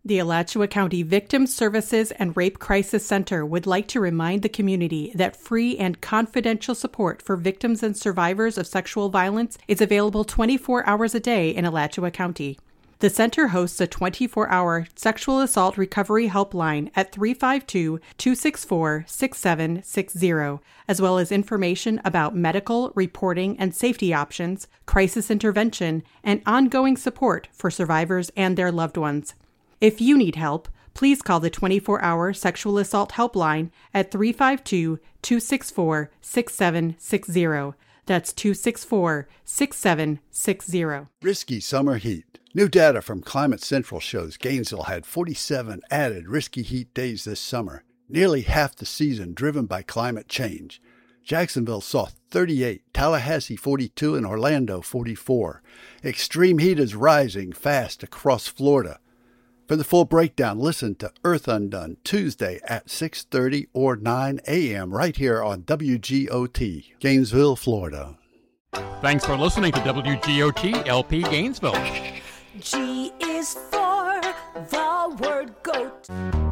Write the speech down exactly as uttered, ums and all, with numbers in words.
The Alachua County Victim Services and Rape Crisis Center would like to remind the community that free and confidential support for victims and survivors of sexual violence is available twenty-four hours a day in Alachua County. The center hosts a twenty-four hour sexual assault recovery helpline at three five two, two six four, six seven six zero, as well as information about medical, reporting, and safety options, crisis intervention, and ongoing support for survivors and their loved ones. If you need help, please call the twenty-four hour sexual assault helpline at three five two, two six four, six seven six zero. That's two six four, six seven six zero. Risky summer heat. New data from Climate Central shows Gainesville had forty-seven added risky heat days this summer, nearly half the season driven by climate change. Jacksonville saw thirty-eight, Tallahassee forty-two, and Orlando forty-four. Extreme heat is rising fast across Florida. For the full breakdown, listen to Earth Undone Tuesday at six thirty or nine a.m. right here on W G O T, Gainesville, Florida. Thanks for listening to W G O T L P Gainesville. G is for the word goat.